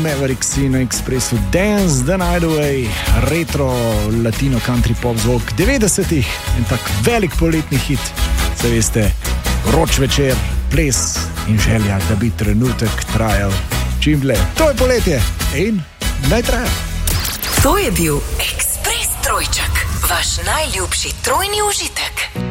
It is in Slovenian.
Mavericks in na Expressu Dance the Night Away, retro latino country pop zvok 90-ih, en tak velik poletni hit, se veste, vroč večer, ples in želja, da bi trenutek trajal čim dlje. To je poletje in naj traja. To je bil Ekspres Trojček, vaš najljubši trojni užitek.